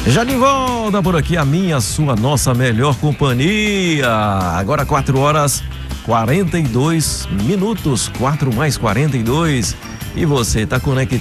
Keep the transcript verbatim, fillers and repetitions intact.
Já de volta por aqui, a minha, a sua, nossa melhor companhia. Agora quatro horas quarenta e dois minutos, quatro mais quarenta e dois. E você tá conectado